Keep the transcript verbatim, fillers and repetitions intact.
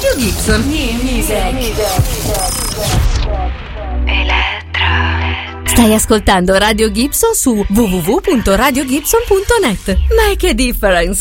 Radio Gibson. New music. Stai ascoltando Radio Gibson su w w w punto radio gibson punto net. Ma che difference?